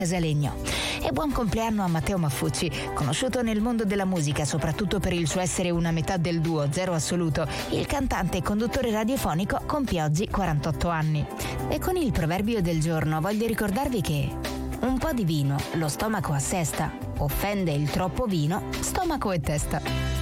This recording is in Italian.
Casalegno. E buon compleanno a Matteo Maffucci, conosciuto nel mondo della musica soprattutto per il suo essere una metà del duo Zero Assoluto. Il cantante e conduttore radiofonico compie oggi 48 anni. E con il proverbio del giorno voglio ricordarvi che un po' di vino lo stomaco assesta, offende il troppo vino, stomaco e testa.